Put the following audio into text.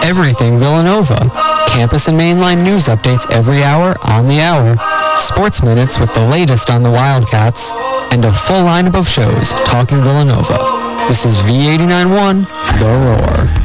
everything Villanova. Campus and mainline news updates every hour on the hour. Sports Minutes with the latest on the Wildcats. And a full lineup of shows talking Villanova. This is V89.1, The Roar.